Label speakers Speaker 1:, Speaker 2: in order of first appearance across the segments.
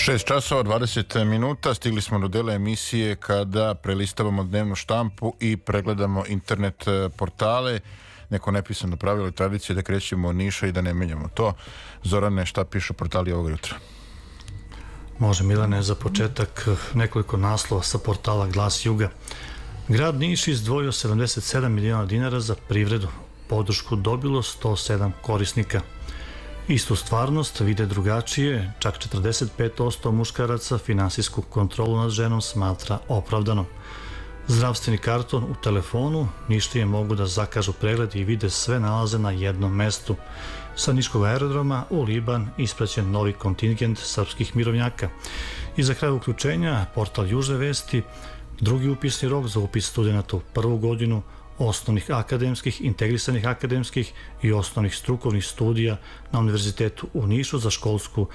Speaker 1: 6 časova, 20 minuta, stigli smo do dela emisije kada prelistavamo dnevnu štampu i pregledamo internet portale. Neko nepisano pravilo i tradicije da krećemo od Niša i da ne menjamo to. Zorane, šta pišu portali ovog jutra?
Speaker 2: Može, Milane, za početak nekoliko naslova sa portala Glas Juga. Grad Niš izdvojio 77 miliona dinara za privredu. Podršku dobilo 107 korisnika. Istu stvarnost vide drugačije, čak 45% muškaraca finansijsku kontrolu nad ženom smatra opravdanom. Zdravstveni karton u telefonu, Nišlije mogu da zakažu pregled i vide sve nalaze na jednom mestu. Sa Niškog aerodroma u Liban ispraćen novi kontingent srpskih mirovnjaka. I za kraj uključenja, portal Južne vesti, drugi upisni rok za upis studenta u prvu godinu osnovnih akademskih, integrisanih akademskih i osnovnih strukovnih studija na Univerzitetu u Nišu za školsku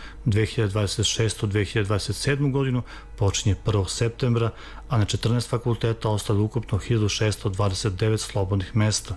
Speaker 2: 2026-2027 godinu počinje 1. septembra, a na 14 fakulteta ostalo ukupno 1629 slobodnih mesta.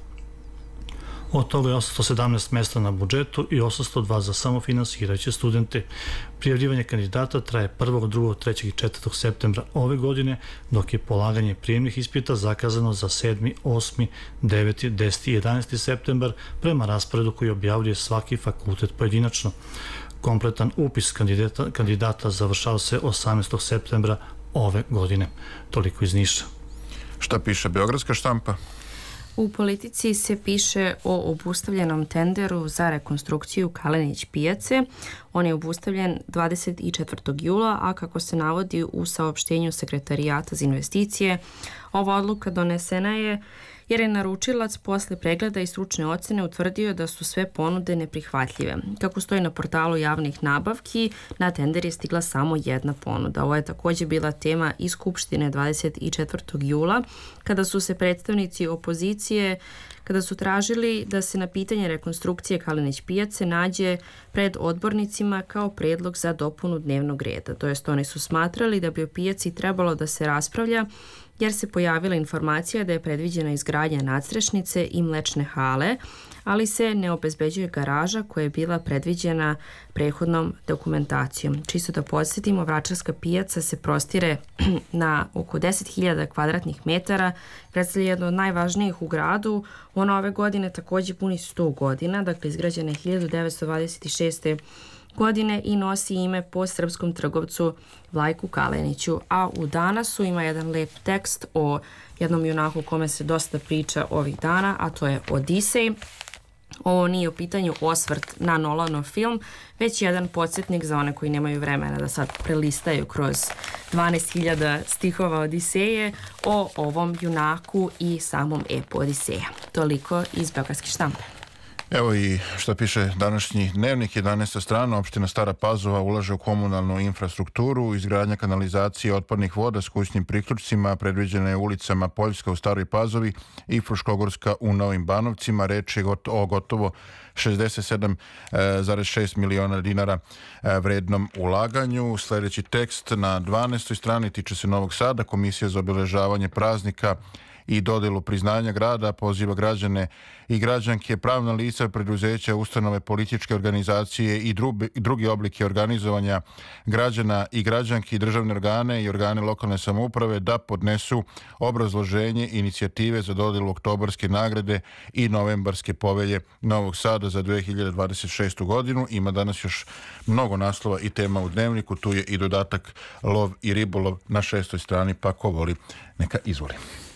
Speaker 2: Od toga je 817 mesta na budžetu i 802 za samofinansirajuće studente. Prijavljivanje kandidata traje 1., 2., 3. i 4. septembra ove godine, dok je polaganje prijemnih ispita zakazano za 7., 8., 9., 10. i 11. septembar prema rasporedu koji objavljuje svaki fakultet pojedinačno. Kompletan upis kandidata završava se 18. septembra ove godine. Toliko iz Niša.
Speaker 1: Šta piše beogradska štampa?
Speaker 3: U Politici se piše o obustavljenom tenderu za rekonstrukciju Kalenić pijace. On je obustavljen 24. jula, a kako se navodi u saopštenju Sekretarijata za investicije, ova odluka donesena je jer je naručilac posle pregleda i stručne ocene utvrdio da su sve ponude neprihvatljive. Kako stoji na portalu javnih nabavki, na tender je stigla samo jedna ponuda. Ovo je također bila tema i Skupštine 24. jula, kada su se predstavnici opozicije kada su tražili da se na pitanje rekonstrukcije Kalenić pijace nađe pred odbornicima kao predlog za dopunu dnevnog reda. To jest, oni su smatrali da bi o pijaci trebalo da se raspravlja jer se pojavila informacija da je predviđena izgradnja nadstrešnice i mlečne hale, ali se ne obezbeđuje garaža koja je bila predviđena prethodnom dokumentacijom. Čisto da podsjetimo, Vračarska pijaca se prostire na oko 10.000 kvadratnih metara, predstavlja jedno od najvažnijih u gradu. Ona ove godine također puni 100 godina, dakle izgrađena je 1926. godine i nosi ime po srpskom trgovcu Vlajku Kaleniću. A u Danasu ima jedan lep tekst o jednom junaku o kome se dosta priča ovih dana, a to je Odisej. Ovo nije u pitanju osvrt na Nolanov film, već jedan podsjetnik za one koji nemaju vremena da sad prelistaju kroz 12.000 stihova Odiseje o ovom junaku i samom epu Odiseja. Toliko iz beogradske štampe.
Speaker 1: Evo i što piše današnji dnevnik, 11. strana, opština Stara Pazova ulaže u komunalnu infrastrukturu, izgradnja kanalizacije otpadnih voda s kućnim priključcima, predviđena je ulicama Poljska u Staroj Pazovi i Fruškogorska u Novim Banovcima. Reč je o gotovo 67,6 miliona dinara vrednom ulaganju. Sljedeći tekst na 12. strani tiče se Novog Sada. Komisija za obeležavanje praznika i dodelu priznanja grada poziva građane i građanke, pravna lica, preduzeća, ustanove, političke organizacije i drugi oblike organizovanja građana i građanki, državne organe i organe lokalne samouprave da podnesu obrazloženje inicijative za dodelu oktobarske nagrade i novembarske povelje Novog Sada za 2026. godinu. Ima danas još mnogo naslova i tema u dnevniku. Tu je i dodatak lov i ribolov na 6. strani, pa ko voli neka izvoli.